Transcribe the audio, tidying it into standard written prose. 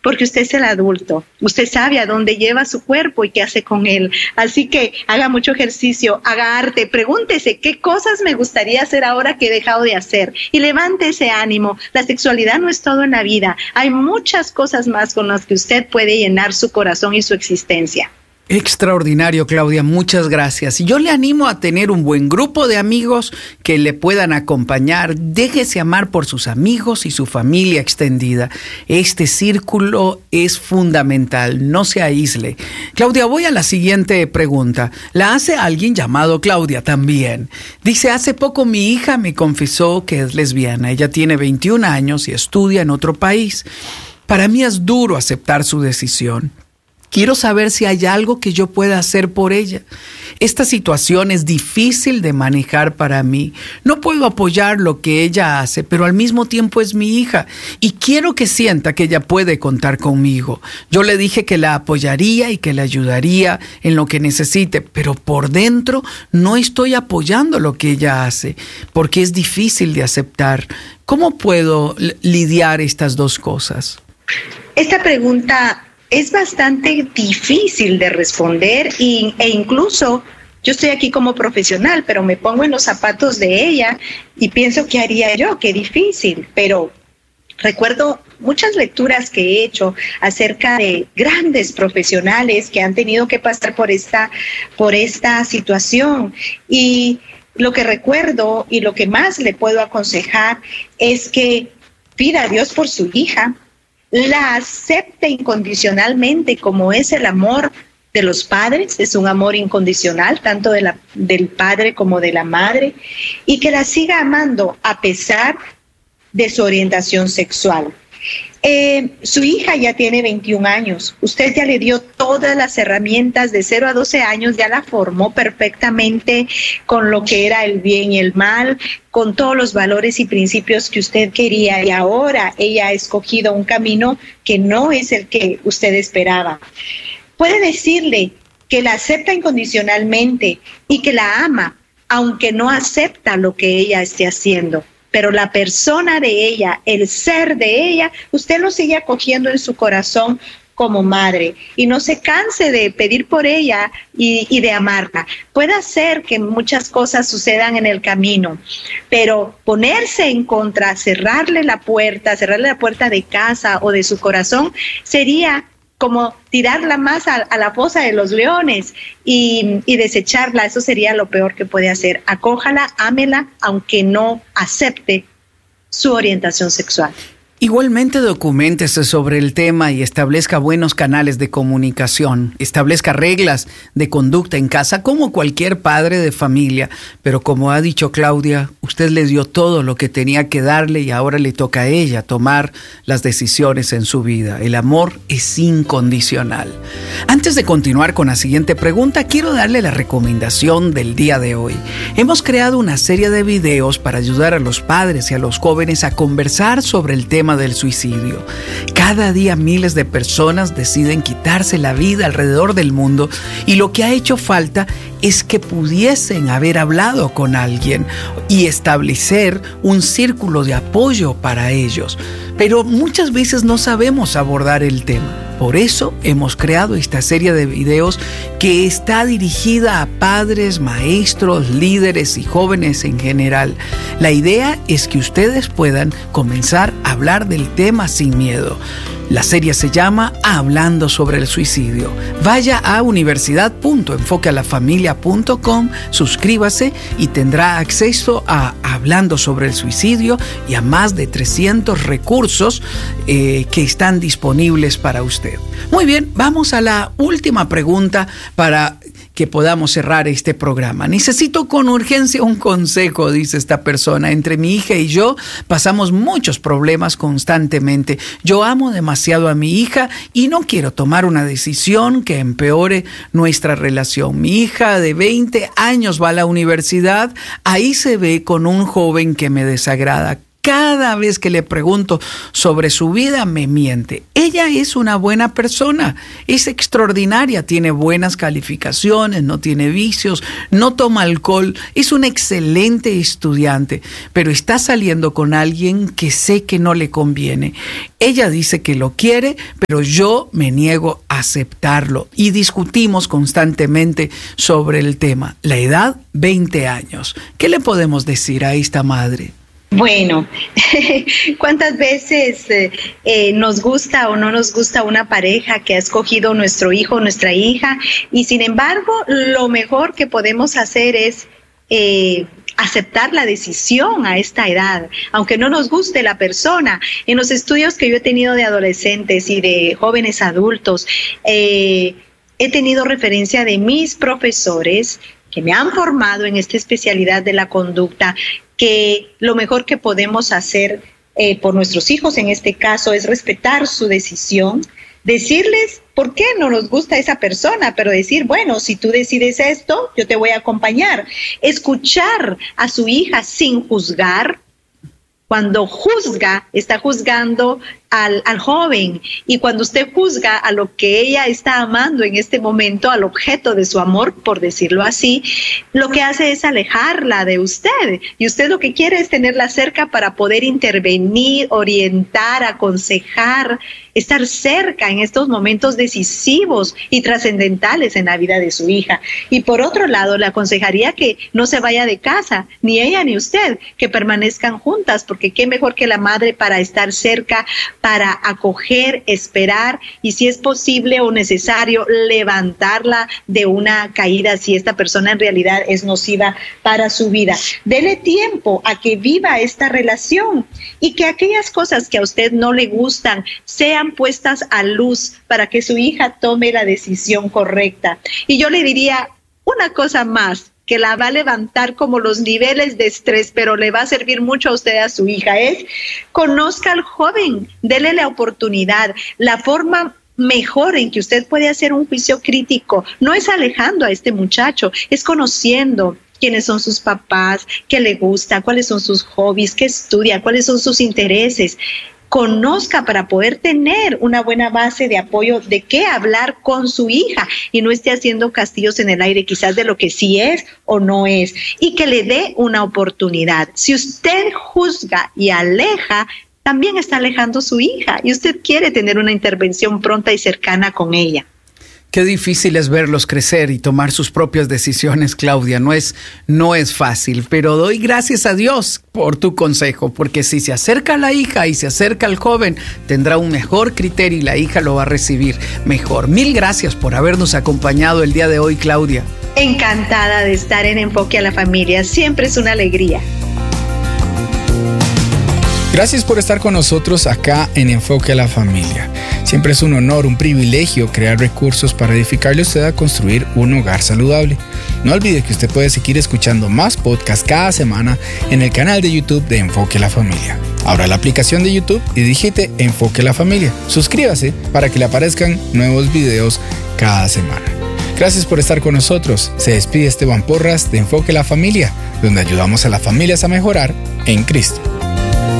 porque usted es el adulto. Usted sabe a dónde lleva su cuerpo y qué hace con él. Así que haga mucho ejercicio, haga arte, pregúntese qué cosas me gustaría hacer ahora que he dejado de hacer y levante ese ánimo. La sexualidad no es todo en la vida. Hay muchas cosas más con las que usted puede llenar su corazón y su existencia. Extraordinario, Claudia, muchas gracias. Y yo le animo a tener un buen grupo de amigos que le puedan acompañar. Déjese amar por sus amigos y su familia extendida. Este círculo es fundamental, no se aísle. Claudia, voy a la siguiente pregunta. La hace alguien llamado Claudia también. Dice, hace poco mi hija me confesó que es lesbiana. Ella tiene 21 años y estudia en otro país. Para mí es duro aceptar su decisión. Quiero saber si hay algo que yo pueda hacer por ella. Esta situación es difícil de manejar para mí. No puedo apoyar lo que ella hace, pero al mismo tiempo es mi hija y quiero que sienta que ella puede contar conmigo. Yo le dije que la apoyaría y que la ayudaría en lo que necesite, pero por dentro no estoy apoyando lo que ella hace porque es difícil de aceptar. ¿Cómo puedo lidiar estas dos cosas? Esta pregunta es bastante difícil de responder e incluso yo estoy aquí como profesional, pero me pongo en los zapatos de ella y pienso qué haría yo, qué difícil. Pero recuerdo muchas lecturas que he hecho acerca de grandes profesionales que han tenido que pasar por esta situación y lo que recuerdo y lo que más le puedo aconsejar es que pida a Dios por su hija, la acepte incondicionalmente como es el amor de los padres, es un amor incondicional, tanto del padre como de la madre, y que la siga amando a pesar de su orientación sexual. Su hija ya tiene 21 años, usted ya le dio todas las herramientas de 0 a 12 años, ya la formó perfectamente con lo que era el bien y el mal, con todos los valores y principios que usted quería y ahora ella ha escogido un camino que no es el que usted esperaba. Puede decirle que la acepta incondicionalmente y que la ama, aunque no acepta lo que ella esté haciendo. Pero la persona de ella, el ser de ella, usted lo sigue acogiendo en su corazón como madre y no se canse de pedir por ella y de amarla. Puede ser que muchas cosas sucedan en el camino, pero ponerse en contra, cerrarle la puerta de casa o de su corazón sería como tirarla más a la fosa de los leones y desecharla. Eso sería lo peor que puede hacer. Acójala, ámela, aunque no acepte su orientación sexual. Igualmente documéntese sobre el tema y establezca buenos canales de comunicación, establezca reglas de conducta en casa como cualquier padre de familia, pero como ha dicho Claudia, usted le dio todo lo que tenía que darle y ahora le toca a ella tomar las decisiones en su vida. El amor es incondicional. Antes de continuar con la siguiente pregunta, quiero darle la recomendación del día de hoy. Hemos creado una serie de videos para ayudar a los padres y a los jóvenes a conversar sobre el tema del suicidio. Cada día miles de personas deciden quitarse la vida alrededor del mundo y lo que ha hecho falta es que pudiesen haber hablado con alguien y establecer un círculo de apoyo para ellos. Pero muchas veces no sabemos abordar el tema. Por eso hemos creado esta serie de videos que está dirigida a padres, maestros, líderes y jóvenes en general. La idea es que ustedes puedan comenzar a hablar del tema sin miedo. La serie se llama Hablando sobre el suicidio. Vaya a universidad.enfoquealafamilia.com, suscríbase y tendrá acceso a Hablando sobre el suicidio y a más de 300 recursos que están disponibles para usted. Muy bien, vamos a la última pregunta para que podamos cerrar este programa. Necesito con urgencia un consejo, dice esta persona. Entre mi hija y yo pasamos muchos problemas constantemente. Yo amo demasiado a mi hija y no quiero tomar una decisión que empeore nuestra relación. Mi hija de 20 años va a la universidad, ahí se ve con un joven que me desagrada. cada vez que le pregunto sobre su vida me miente. Ella es una buena persona, es extraordinaria, tiene buenas calificaciones, no tiene vicios, no toma alcohol, es una excelente estudiante, pero está saliendo con alguien que sé que no le conviene. Ella dice que lo quiere, pero yo me niego a aceptarlo y discutimos constantemente sobre el tema. La edad, 20 años. ¿Qué le podemos decir a esta madre? Bueno, ¿cuántas veces nos gusta o no nos gusta una pareja que ha escogido nuestro hijo o nuestra hija? Y sin embargo, lo mejor que podemos hacer es aceptar la decisión a esta edad, aunque no nos guste la persona. En los estudios que yo he tenido de adolescentes y de jóvenes adultos, he tenido referencia de mis profesores que me han formado en esta especialidad de la conducta, que lo mejor que podemos hacer por nuestros hijos en este caso es respetar su decisión, decirles por qué no nos gusta esa persona, pero decir, bueno, si tú decides esto, yo te voy a acompañar. Escuchar a su hija sin juzgar. Cuando juzga, está juzgando al joven, y cuando usted juzga a lo que ella está amando en este momento, al objeto de su amor, por decirlo así, lo que hace es alejarla de usted, y usted lo que quiere es tenerla cerca para poder intervenir, orientar, aconsejar, estar cerca en estos momentos decisivos y trascendentales en la vida de su hija. Y por otro lado, le aconsejaría que no se vaya de casa, ni ella ni usted, que permanezcan juntas, porque qué mejor que la madre para estar cerca, para acoger, esperar y, si es posible o necesario, levantarla de una caída si esta persona en realidad es nociva para su vida. Dele tiempo a que viva esta relación y que aquellas cosas que a usted no le gustan sean puestas a luz para que su hija tome la decisión correcta. Y yo le diría una cosa más, que la va a levantar como los niveles de estrés, pero le va a servir mucho a usted, a su hija, es conozca al joven, dele la oportunidad. La forma mejor en que usted puede hacer un juicio crítico no es alejando a este muchacho, es conociendo quiénes son sus papás, qué le gusta, cuáles son sus hobbies, qué estudia, cuáles son sus intereses. Conozca para poder tener una buena base de apoyo de qué hablar con su hija y no esté haciendo castillos en el aire quizás de lo que sí es o no es, y que le dé una oportunidad. Si usted juzga y aleja, también está alejando a su hija y usted quiere tener una intervención pronta y cercana con ella. Qué difícil es verlos crecer y tomar sus propias decisiones, Claudia. No es fácil, pero doy gracias a Dios por tu consejo, porque si se acerca a la hija y se acerca al joven, tendrá un mejor criterio y la hija lo va a recibir mejor. Mil gracias por habernos acompañado el día de hoy, Claudia. Encantada de estar en Enfoque a la Familia. Siempre es una alegría. Gracias por estar con nosotros acá en Enfoque a la Familia. Siempre es un honor, un privilegio crear recursos para edificarle a usted a construir un hogar saludable. No olvide que usted puede seguir escuchando más podcasts cada semana en el canal de YouTube de Enfoque a la Familia. Abra la aplicación de YouTube y digite Enfoque a la Familia. Suscríbase para que le aparezcan nuevos videos cada semana. Gracias por estar con nosotros. Se despide Esteban Porras de Enfoque a la Familia, donde ayudamos a las familias a mejorar en Cristo.